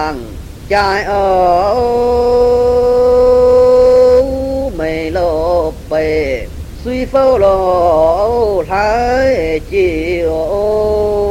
bằng trai ở mày lộp bề suy phâu lộ thái chiều